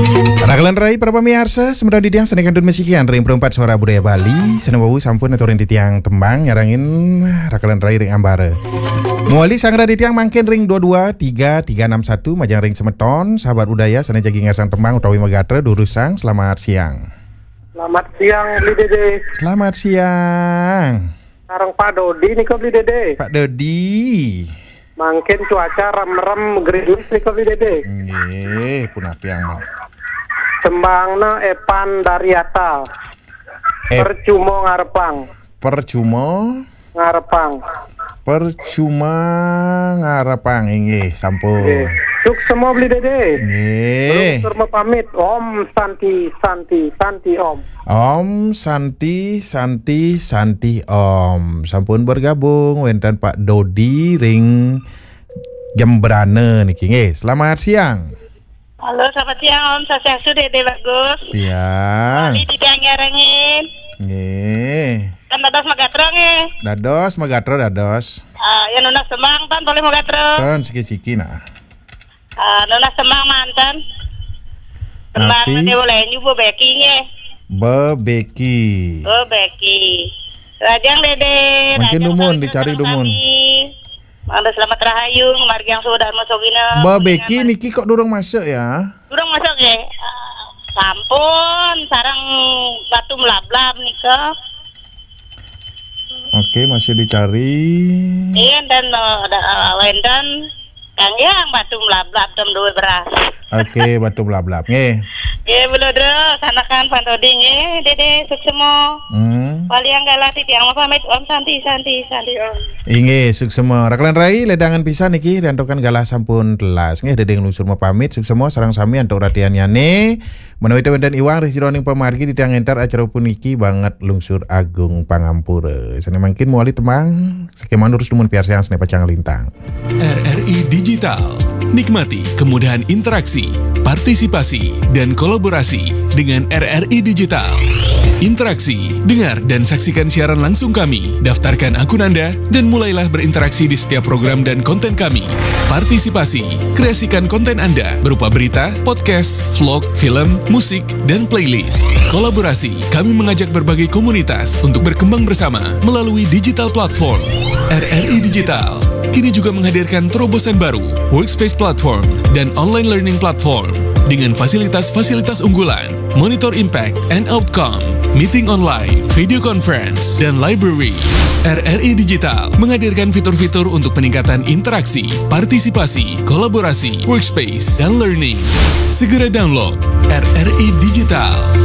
Rakalan rai para pemirsa, sementara di tiang senekan dun mesikian ring perempat suara budaya Bali, senewawu sampun aturin di tiang tembang nyarangin rakalan rai ring ambare. Muali sangra di tiang mangkin ring 223361 majang ring semeton, sahabat budaya sana jagi ngasang tembang utawi megatre durusang. Selamat siang. Selamat siang Bli Dede. Selamat siang. Sarang Pak Dodi nih kok Bli Dede. Pak Dodi. Mangkin cuaca rem-rem gerimis nih kok Bli Dede. Nggih, punah tiang. Tembangna Epan Daryata. Percuma ngarepang. Percuma ngarepang nggih sampun. Suk semua Bli Dede. Nggih. Terus pamit Om Santi Om. Om Santi Om. Sampun bergabung wonten Pak Dodi ring Jembrane niki nggih. Selamat siang. Halo, selamat siang Om. Swastiastu Dede bagus. Siang. Di tiang nyarengin. Nggih. Kan dados magatro nge. Dados magatro dados. Ya nunas semang tan boleh magatro. Kan siki-siki nah. Nunas semang mantan. Semang Tapi- nanti boleh nyubu beki nge. Bebeki. Oh beki. Rajang Dede. Mungkin Rajang dumun, saling dicari bersama dumun. kami. Mangga selamat rahayu, margi yang sudah masukina. Bebeki niki kok durung masuk ya? Durung masuk nge. Sampun, sarang batu melablab nika. Oke, masih dicari. Iya dan wendan kang yang batu melablab tem dua beras. Oke, batu blablab nggih. Iya belodro sanakan pantodi nge Dede suksemo. Paliang galati tiang pamit Om Santi Om. Inggih, suksema. Rakalan rai ledangan pisan niki diantokan galah sampun telas. Nggih dedeng lungsur pamit suksema sareng sami antuk ratianyane. Menawi wonten iwang resironing pamargi di tiang entar acara puniki banget lungsur agung pangampura. Sene mangkin muali temang sakeman urus dumun piarsiang sene pacang lintang. RRI Digital. Nikmati kemudahan interaksi, partisipasi, dan kolaborasi dengan RRI Digital. Interaksi, dengar dan saksikan siaran langsung kami, daftarkan akun Anda, dan mulailah berinteraksi di setiap program dan konten kami. Partisipasi, kreasikan konten Anda berupa berita, podcast, vlog, film, musik, dan playlist. Kolaborasi, kami mengajak berbagai komunitas untuk berkembang bersama melalui digital platform. RRI Digital kini juga menghadirkan terobosan baru, workspace platform, dan online learning platform dengan fasilitas-fasilitas unggulan, monitor impact and outcome, meeting online, video conference, dan library. RRI Digital menghadirkan fitur-fitur untuk peningkatan interaksi, partisipasi, kolaborasi, workspace, dan learning. Segera download RRI Digital.